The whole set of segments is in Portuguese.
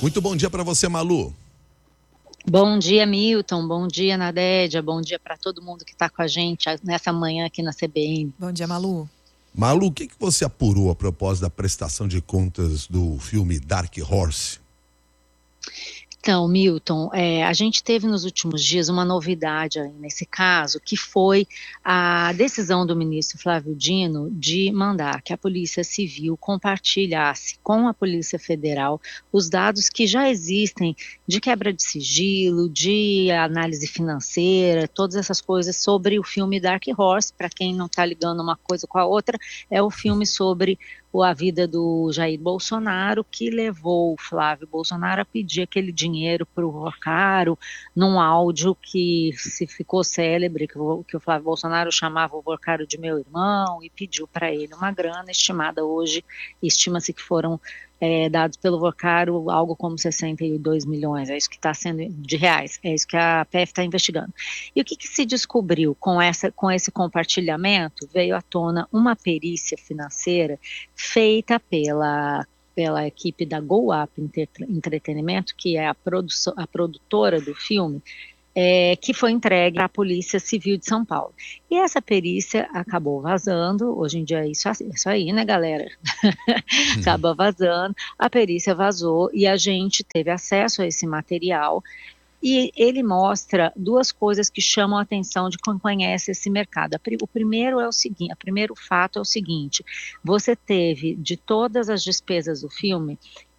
Muito bom dia para você, Malu. Bom dia, Milton. Bom dia, Nadédia. Bom dia para todo mundo que está com a gente nessa manhã aqui na CBN. Bom dia, Malu. Malu, o que você apurou a propósito da prestação de contas do filme Dark Horse? Então, Milton, a gente teve nos últimos dias uma novidade aí nesse caso, que foi a decisão do ministro Flávio Dino de mandar que a Polícia Civil compartilhasse com a Polícia Federal os dados que já existem de quebra de sigilo, de análise financeira, todas essas coisas sobre o filme Dark Horse. Para quem não está ligando uma coisa com a outra, é o filme sobre a vida do Jair Bolsonaro, que levou o Flávio Bolsonaro a pedir aquele dinheiro para o Worcaro, num áudio que se ficou célebre, que o Flávio Bolsonaro chamava o Worcaro de meu irmão, e pediu para ele uma grana estimada hoje, estima-se que foram dados pelo Worcaro algo como 62 milhões, é isso que está sendo de reais, é isso que a PF está investigando. E o que se descobriu com esse compartilhamento? Veio à tona uma perícia financeira feita pela equipe da Go Up Entretenimento, que é a produtora do filme, que foi entregue à Polícia Civil de São Paulo. E essa perícia acabou vazando, hoje em dia é isso aí, né, galera? Acaba vazando, a perícia vazou e a gente teve acesso a esse material. E ele mostra duas coisas que chamam a atenção de quem conhece esse mercado. O primeiro o primeiro fato é o seguinte: você teve de todas as despesas do filme,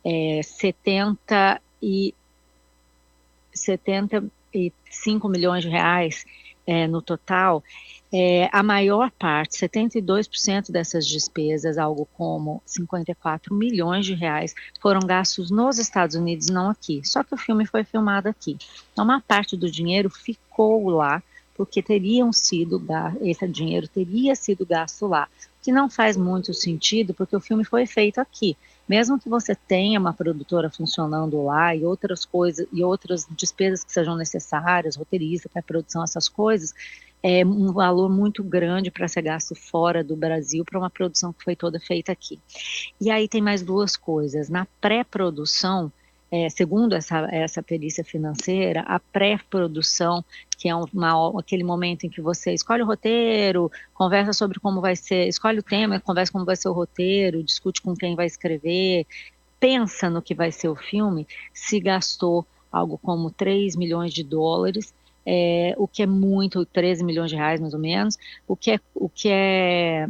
75 milhões de reais no total. A maior parte, 72% dessas despesas, algo como 54 milhões de reais, foram gastos nos Estados Unidos, não aqui. Só que o filme foi filmado aqui. Então, uma parte do dinheiro ficou lá, porque esse dinheiro teria sido gasto lá. Que não faz muito sentido, porque o filme foi feito aqui. Mesmo que você tenha uma produtora funcionando lá e outras coisas, e outras despesas que sejam necessárias, roteirista, pré-produção, essas coisas, é um valor muito grande para ser gasto fora do Brasil para uma produção que foi toda feita aqui. E aí tem mais duas coisas. Na pré-produção, segundo essa perícia financeira, a pré-produção, que é aquele momento em que você escolhe o roteiro, conversa sobre como vai ser, escolhe o tema, conversa como vai ser o roteiro, discute com quem vai escrever, pensa no que vai ser o filme, se gastou algo como 3 milhões de dólares, o que é muito, 13 milhões de reais mais ou menos, o que é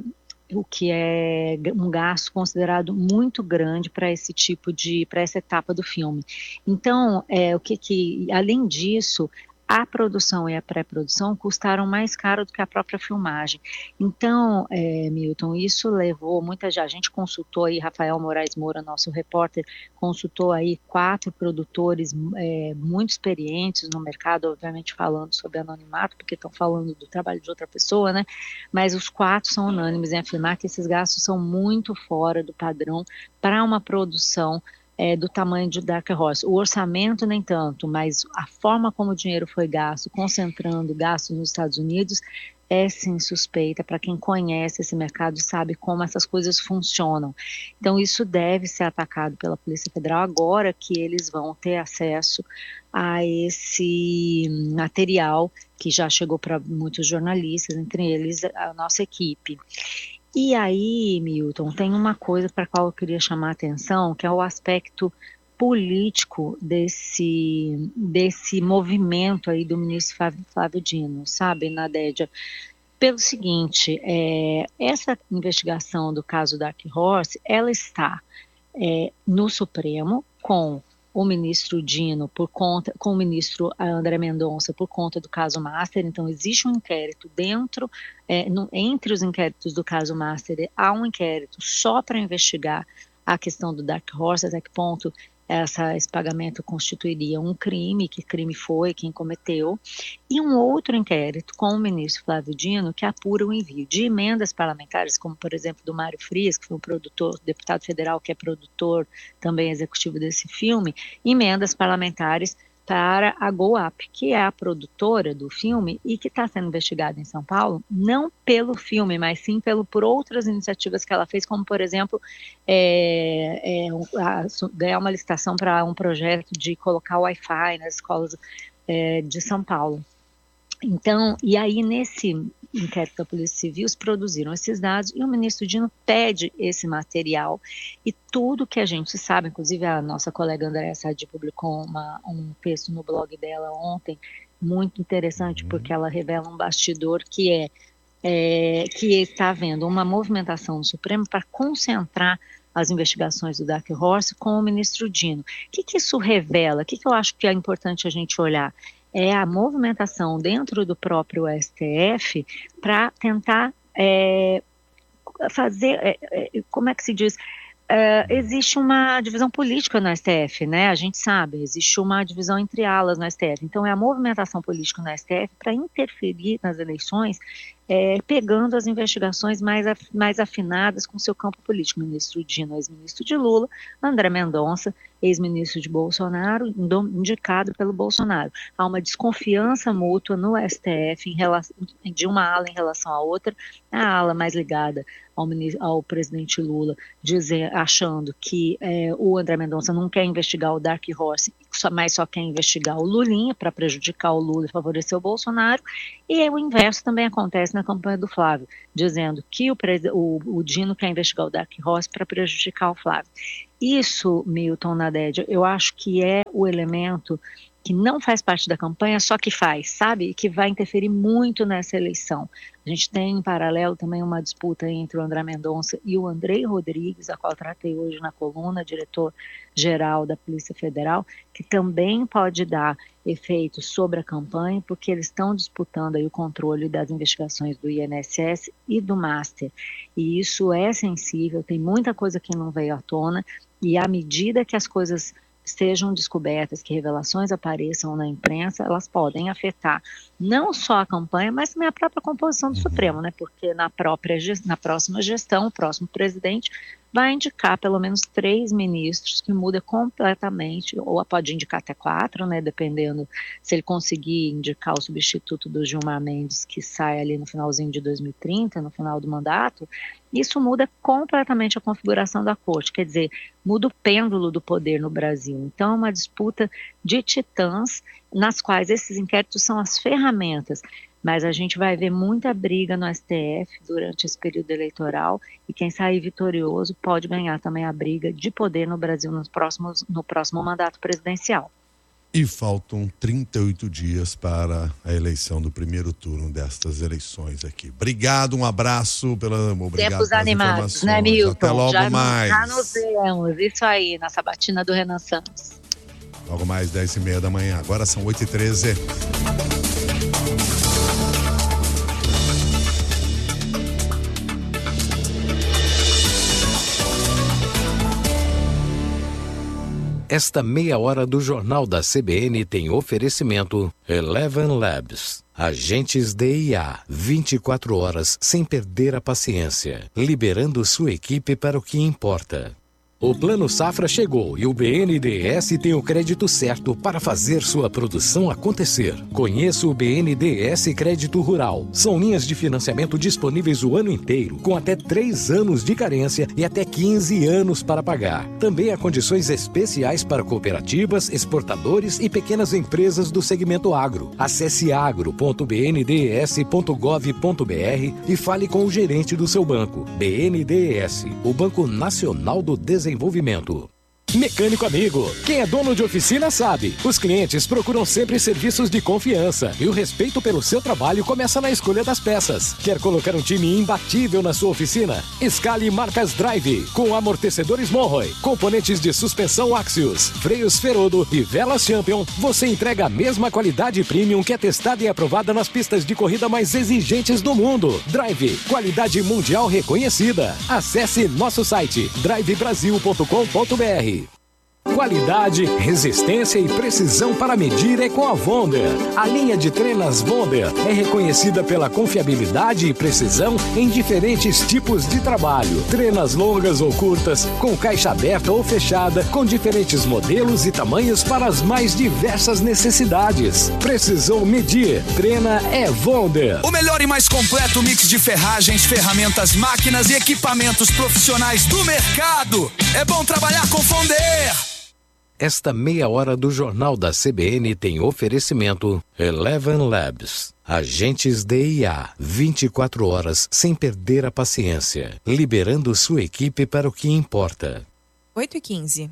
um gasto considerado muito grande para essa etapa do filme. Então, além disso, a produção e a pré-produção custaram mais caro do que a própria filmagem. Então, Milton, isso levou muita gente. A gente consultou aí, Rafael Moraes Moura, nosso repórter, consultou aí 4 produtores muito experientes no mercado, obviamente falando sobre anonimato, porque estão falando do trabalho de outra pessoa, né? Mas os 4 são unânimes em afirmar que esses gastos são muito fora do padrão para uma produção do tamanho de Dark Horse. O orçamento nem tanto, mas a forma como o dinheiro foi gasto, concentrando gastos nos Estados Unidos, é sim suspeita para quem conhece esse mercado e sabe como essas coisas funcionam. Então isso deve ser atacado pela Polícia Federal agora que eles vão ter acesso a esse material que já chegou para muitos jornalistas, entre eles a nossa equipe. E aí, Milton, tem uma coisa para a qual eu queria chamar a atenção, que é o aspecto político desse movimento aí do ministro Flávio Dino, sabe, Nadédia? Pelo seguinte, essa investigação do caso Dark Horse, ela está no Supremo com o ministro Dino com o ministro André Mendonça por conta do caso Master. Então existe um inquérito entre os inquéritos do caso Master, há um inquérito só para investigar a questão do Dark Horse, até que ponto esse pagamento constituiria um crime, que crime foi, quem cometeu, e um outro inquérito com o ministro Flávio Dino, que apura o envio de emendas parlamentares, como por exemplo do Mário Frias, que foi um deputado federal que é produtor, também executivo desse filme, emendas parlamentares para a GoUp, que é a produtora do filme e que está sendo investigada em São Paulo, não pelo filme, mas sim por outras iniciativas que ela fez, como, por exemplo, ganhar uma licitação para um projeto de colocar Wi-Fi nas escolas de São Paulo. Então, e aí nesse inquérito da Polícia Civil, produziram esses dados e o ministro Dino pede esse material e tudo que a gente sabe, inclusive a nossa colega Andréa Sadi publicou um texto no blog dela ontem, muito interessante, porque ela revela um bastidor que está havendo uma movimentação no Supremo para concentrar as investigações do Dark Horse com o ministro Dino. O que isso revela? O que eu acho que é importante a gente olhar? É a movimentação dentro do próprio STF para tentar fazer, como é que se diz? Existe uma divisão política no STF, né? A gente sabe, existe uma divisão entre alas no STF. Então, é a movimentação política no STF para interferir nas eleições, pegando as investigações mais afinadas com seu campo político. Ministro Dino, ex-ministro de Lula, André Mendonça, ex-ministro de Bolsonaro, indicado pelo Bolsonaro. Há uma desconfiança mútua no STF de uma ala em relação à outra, a ala mais ligada ao presidente Lula, achando que o André Mendonça não quer investigar o Dark Horse, mas só quer investigar o Lulinha para prejudicar o Lula e favorecer o Bolsonaro, e o inverso também acontece na campanha do Flávio, dizendo que o Dino quer investigar o Dark Horse para prejudicar o Flávio. Isso, Milton, Nadédia, eu acho que é o elemento que não faz parte da campanha, só que faz, sabe? E que vai interferir muito nessa eleição. A gente tem em paralelo também uma disputa entre o André Mendonça e o Andrei Rodrigues, a qual tratei hoje na coluna, diretor-geral da Polícia Federal, que também pode dar efeito sobre a campanha, porque eles estão disputando aí o controle das investigações do INSS e do Master. E isso é sensível, tem muita coisa que não veio à tona, e à medida que as coisas sejam descobertas, que revelações apareçam na imprensa, elas podem afetar não só a campanha, mas também a própria composição do Supremo, né? Porque na próxima gestão, o próximo presidente vai indicar pelo menos 3 ministros, que muda completamente, ou pode indicar até 4, né? Dependendo se ele conseguir indicar o substituto do Gilmar Mendes, que sai ali no finalzinho de 2030, no final do mandato. Isso muda completamente a configuração da corte, quer dizer, muda o pêndulo do poder no Brasil. Então, é uma disputa de titãs, nas quais esses inquéritos são as ferramentas, mas a gente vai ver muita briga no STF durante esse período eleitoral, e quem sair vitorioso pode ganhar também a briga de poder no Brasil no próximo mandato presidencial. E faltam 38 dias para a eleição do primeiro turno destas eleições aqui. Obrigado, um abraço. Obrigado pelas animados, né, Milton? Até logo mais. Já nos vemos, isso aí, na sabatina do Renan Santos. Logo mais, 10h30 da manhã. Agora são 8h13. Esta meia hora do Jornal da CBN tem oferecimento Eleven Labs. Agentes de IA, 24 horas sem perder a paciência, liberando sua equipe para o que importa. O Plano Safra chegou e o BNDES tem o crédito certo para fazer sua produção acontecer. Conheça o BNDES Crédito Rural. São linhas de financiamento disponíveis o ano inteiro, com até 3 anos de carência e até 15 anos para pagar. Também há condições especiais para cooperativas, exportadores e pequenas empresas do segmento agro. Acesse agro.bndes.gov.br e fale com o gerente do seu banco. BNDES, o Banco Nacional do Desenvolvimento. Mecânico amigo, quem é dono de oficina sabe, os clientes procuram sempre serviços de confiança e o respeito pelo seu trabalho começa na escolha das peças. Quer colocar um time imbatível na sua oficina? Escale marcas Drive, com amortecedores Monroe, componentes de suspensão Axios, freios Ferodo e velas Champion. Você entrega a mesma qualidade premium que é testada e aprovada nas pistas de corrida mais exigentes do mundo. Drive, qualidade mundial reconhecida. Acesse nosso site drivebrasil.com.br. Qualidade, resistência e precisão para medir é com a Wonder. A linha de trenas Wonder é reconhecida pela confiabilidade e precisão em diferentes tipos de trabalho. Trenas longas ou curtas, com caixa aberta ou fechada, com diferentes modelos e tamanhos para as mais diversas necessidades. Precisou medir? Trena é Wonder. O melhor e mais completo mix de ferragens, ferramentas, máquinas e equipamentos profissionais do mercado. É bom trabalhar com Wonder. Esta meia hora do Jornal da CBN tem oferecimento Eleven Labs. Agentes de IA, 24 horas sem perder a paciência, liberando sua equipe para o que importa. 8h15.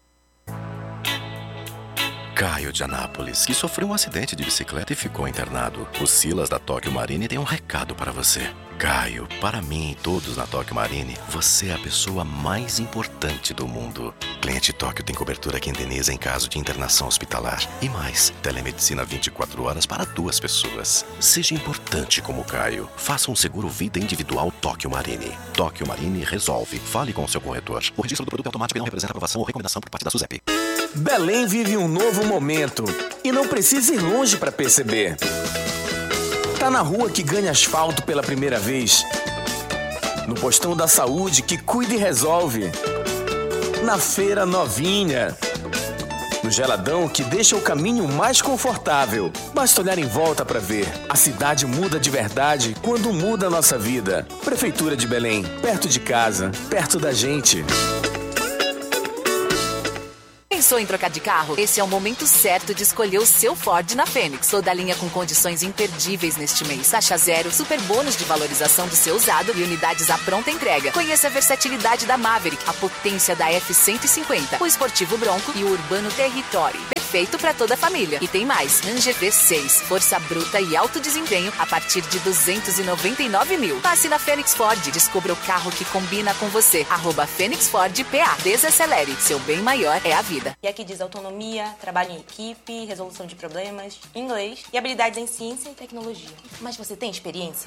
Caio de Anápolis, que sofreu um acidente de bicicleta e ficou internado. O Silas da Tóquio Marine tem um recado para você. Caio, para mim e todos na Tóquio Marine, você é a pessoa mais importante do mundo. Cliente Tóquio tem cobertura que indeniza em caso de internação hospitalar. E mais, telemedicina 24 horas para 2 pessoas. Seja importante como Caio. Faça um seguro vida individual Tóquio Marine. Tóquio Marine resolve. Fale com o seu corretor. O registro do produto é automático e não representa aprovação ou recomendação por parte da SUSEP. Belém vive um novo momento e não precisa ir longe para perceber. Tá na rua que ganha asfalto pela primeira vez. No postão da saúde que cuida e resolve. Na feira novinha. No geladão que deixa o caminho mais confortável. Basta olhar em volta para ver. A cidade muda de verdade quando muda a nossa vida. Prefeitura de Belém, perto de casa, perto da gente. Pensou em trocar de carro? Esse é o momento certo de escolher o seu Ford na Fênix. Toda a linha com condições imperdíveis neste mês. Taxa zero, super bônus de valorização do seu usado e unidades à pronta entrega. Conheça a versatilidade da Maverick, a potência da F-150, o esportivo Bronco e o urbano Territory. Perfeito para toda a família. E tem mais. Ranger V6, força bruta e alto desempenho a partir de 299 mil. Passe na Fênix Ford. Descubra o carro que combina com você. @Fênix Ford PA. Desacelere. Seu bem maior é a vida. E aqui diz autonomia, trabalho em equipe, resolução de problemas, inglês e habilidades em ciência e tecnologia. Mas você tem experiência?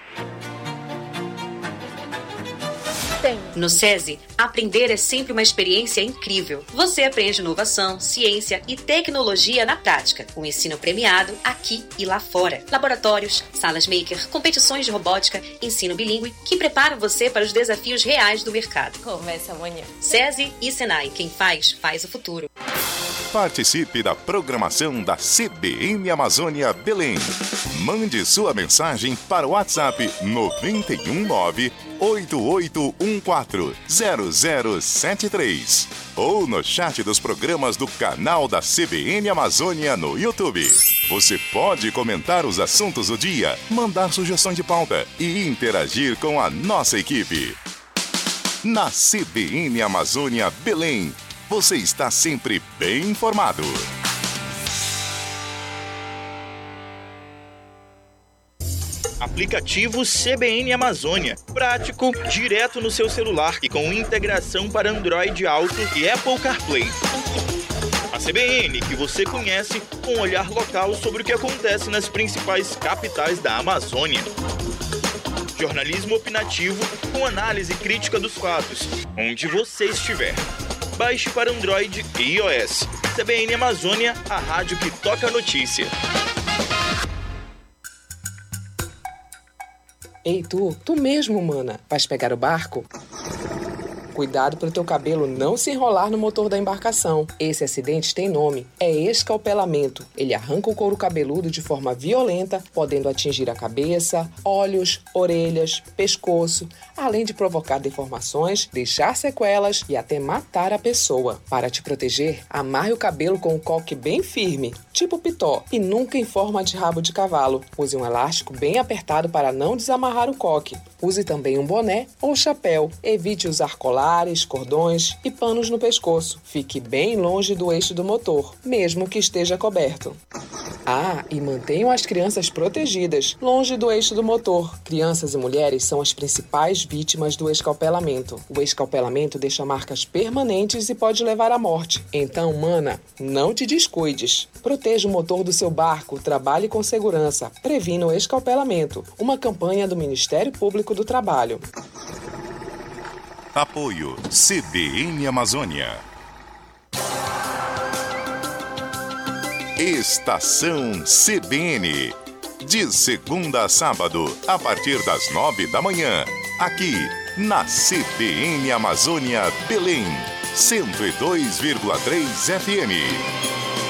No SESI, aprender é sempre uma experiência incrível. Você aprende inovação, ciência e tecnologia na prática. Um ensino premiado aqui e lá fora. Laboratórios, salas maker, competições de robótica, ensino bilíngue que preparam você para os desafios reais do mercado. Começa amanhã. SESI e Senai, quem faz o futuro. Participe da programação da CBN Amazônia Belém. Mande sua mensagem para o WhatsApp 919-8814-0073 ou no chat dos programas do canal da CBN Amazônia no YouTube. Você pode comentar os assuntos do dia, mandar sugestões de pauta e interagir com a nossa equipe. Na CBN Amazônia Belém, você está sempre bem informado. Aplicativo CBN Amazônia. Prático, direto no seu celular e com integração para Android Auto e Apple CarPlay. A CBN que você conhece com um olhar local sobre o que acontece nas principais capitais da Amazônia. Jornalismo opinativo com análise crítica dos fatos, onde você estiver. Baixe para Android e iOS. CBN Amazônia, a rádio que toca a notícia. Ei, tu mesmo, mana. Vais pegar o barco? Cuidado para o teu cabelo não se enrolar no motor da embarcação. Esse acidente tem nome, é escalpelamento. Ele arranca o couro cabeludo de forma violenta, podendo atingir a cabeça, olhos, orelhas, pescoço, além de provocar deformações, deixar sequelas e até matar a pessoa. Para te proteger, amarre o cabelo com um coque bem firme, tipo pitó, e nunca em forma de rabo de cavalo. Use um elástico bem apertado para não desamarrar o coque. Use também um boné ou chapéu. Evite usar colares, cordões e panos no pescoço. Fique bem longe do eixo do motor, mesmo que esteja coberto. E mantenham as crianças protegidas, longe do eixo do motor. Crianças e mulheres são as principais vítimas do escalpelamento. O escalpelamento deixa marcas permanentes e pode levar à morte. Então, mana, não te descuides. Proteja o motor do seu barco, trabalhe com segurança, previna o escalpelamento. Uma campanha do Ministério Público do Trabalho. Apoio CBN Amazônia. Estação CBN. De segunda a sábado, a partir das 9 da manhã. Aqui, na CBN Amazônia Belém. 102,3 FM.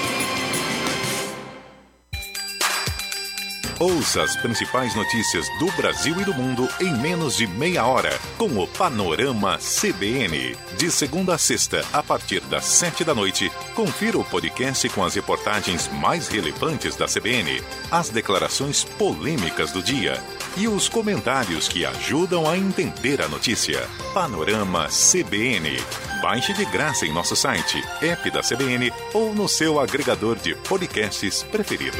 Ouça as principais notícias do Brasil e do mundo em menos de meia hora, com o Panorama CBN. De segunda a sexta, a partir das 7 da noite, confira o podcast com as reportagens mais relevantes da CBN, as declarações polêmicas do dia e os comentários que ajudam a entender a notícia. Panorama CBN. Baixe de graça em nosso site, app da CBN ou no seu agregador de podcasts preferido.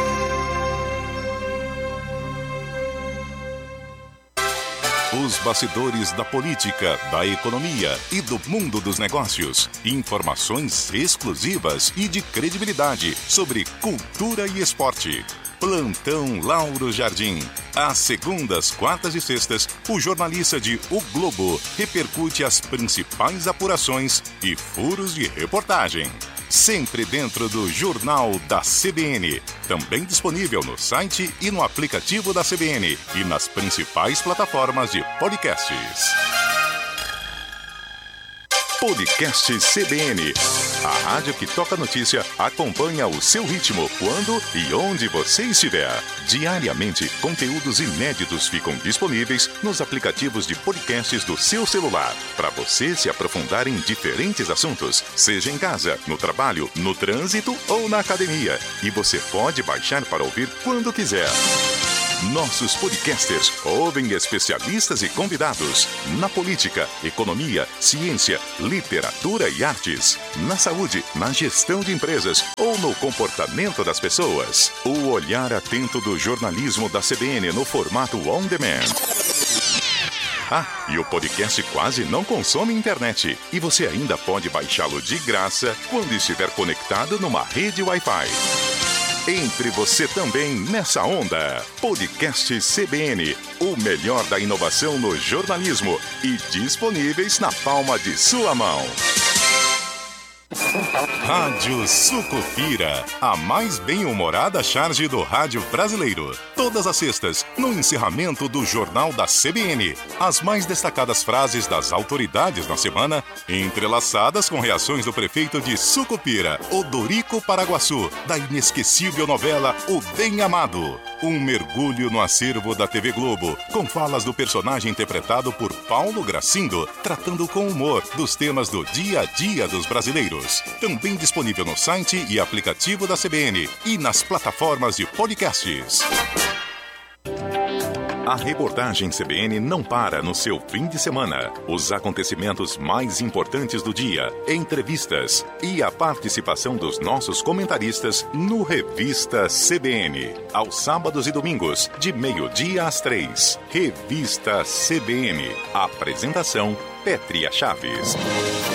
Os bastidores da política, da economia e do mundo dos negócios. Informações exclusivas e de credibilidade sobre cultura e esporte. Plantão Lauro Jardim. Às segundas, quartas e sextas, o jornalista de O Globo repercute as principais apurações e furos de reportagem. Sempre dentro do Jornal da CBN. Também disponível no site e no aplicativo da CBN e nas principais plataformas de podcasts. Podcast CBN. A rádio que toca notícia acompanha o seu ritmo quando e onde você estiver. Diariamente, conteúdos inéditos ficam disponíveis nos aplicativos de podcasts do seu celular, para você se aprofundar em diferentes assuntos, seja em casa, no trabalho, no trânsito ou na academia. E você pode baixar para ouvir quando quiser. Nossos podcasters ouvem especialistas e convidados na política, economia, ciência, literatura e artes, na saúde, na gestão de empresas ou no comportamento das pessoas. O olhar atento do jornalismo da CBN no formato on demand. Ah, e o podcast quase não consome internet. E você ainda pode baixá-lo de graça quando estiver conectado numa rede Wi-Fi. Entre você também nessa onda. Podcast CBN, o melhor da inovação no jornalismo e disponíveis na palma de sua mão. Rádio Sucupira, a mais bem-humorada charge do rádio brasileiro. Todas as sextas, no encerramento do Jornal da CBN. As mais destacadas frases das autoridades na semana, entrelaçadas com reações do prefeito de Sucupira, Odorico Paraguaçu, da inesquecível novela O Bem Amado. Um mergulho no acervo da TV Globo, com falas do personagem interpretado por Paulo Gracindo, tratando com humor dos temas do dia a dia dos brasileiros. Também disponível no site e aplicativo da CBN e nas plataformas de podcasts. A reportagem CBN não para no seu fim de semana. Os acontecimentos mais importantes do dia, entrevistas e a participação dos nossos comentaristas no Revista CBN. Aos sábados e domingos, de 12h às 3h. Revista CBN. Apresentação, Pétria Chaves.